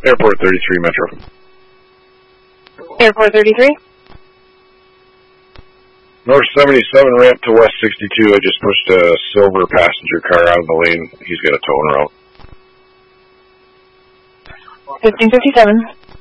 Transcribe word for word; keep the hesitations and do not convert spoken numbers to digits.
Airport thirty-three, Metro. Airport thirty-three? North seventy-seven ramp to West sixty-two. I just pushed a silver passenger car out of the lane. He's got a towing route. fifteen fifty-seven.